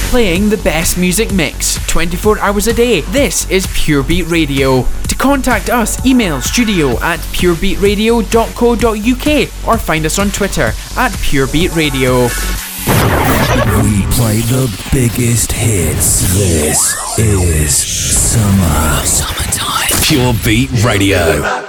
playing the best music mix 24 hours a day. This is Pure Beat Radio. To contact us, email studio@purebeatradio.co.uk or find us on Twitter @purebeatradio. We play the biggest hits. This is summertime. Pure Beat Radio.